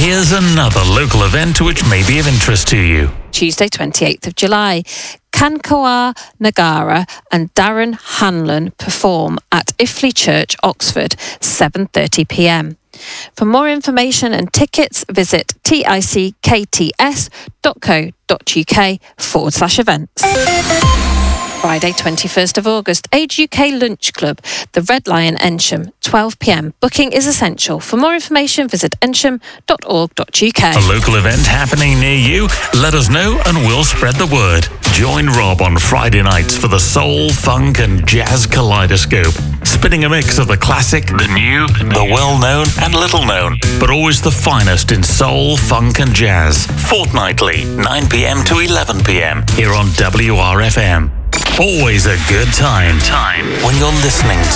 Here's another local event which may be of interest to you. Tuesday, 28th of July. Kankawar Nagara and Darren Hanlon perform at Iffley Church, Oxford, 7:30pm. For more information and tickets, visit tickets.co.uk/events. Friday, 21st of August, Age UK Lunch Club, the Red Lion, Ensham, 12pm. Booking is essential. For more information, visit ensham.org.uk. A local event happening near you? Let us know and we'll spread the word. Join Rob on Friday nights for the soul, funk and jazz kaleidoscope. Spinning a mix of the classic, the new, the well-known and little-known, but always the finest in soul, funk and jazz. Fortnightly, 9pm to 11pm, here on WRFM. Always a good time when you're listening